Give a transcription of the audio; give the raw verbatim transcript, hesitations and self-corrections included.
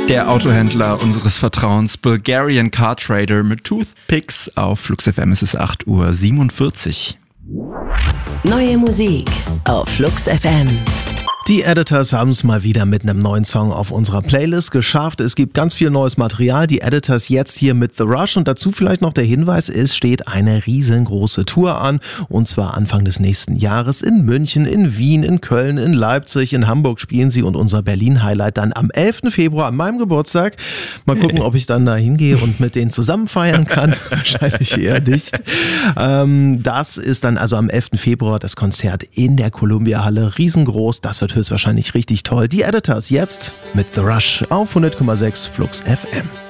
Der Autohändler unseres Vertrauens, Bulgarian Car Trader mit Toothpicks. Auf Flux F M ist es acht Uhr siebenundvierzig. Neue Musik auf Flux F M. Die Editors haben es mal wieder mit einem neuen Song auf unserer Playlist geschafft. Es gibt ganz viel neues Material. Die Editors jetzt hier mit The Rush. Und dazu vielleicht noch der Hinweis, es steht eine riesengroße Tour an. Und zwar Anfang des nächsten Jahres in München, in Wien, in Köln, in Leipzig, in Hamburg spielen sie. Und unser Berlin-Highlight dann am elften Februar an meinem Geburtstag. Mal gucken, ob ich dann da hingehe und mit denen zusammen feiern kann. Wahrscheinlich eher nicht. Ähm, das ist dann also am elften Februar das Konzert in der Columbia-Halle. Riesengroß. Das wird höchstwahrscheinlich richtig toll. Die Editors jetzt mit The Rush auf hundert Komma sechs Flux F M.